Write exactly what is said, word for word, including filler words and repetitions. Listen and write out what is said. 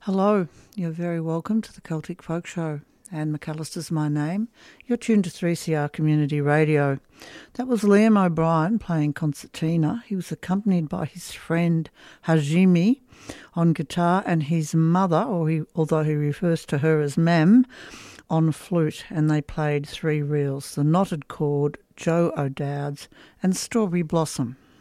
Hello, you're very welcome to the Celtic Folk Show. Anne McAllister's my name. You're tuned to three C R Community Radio. That was Liam O'Brien playing concertina. He was accompanied by his friend Hajime on guitar and his mother, or he, although he refers to her as Mam, on flute, and they played three reels, The Knotted Cord, Joe O'Dowd's and Strawberry Blossom.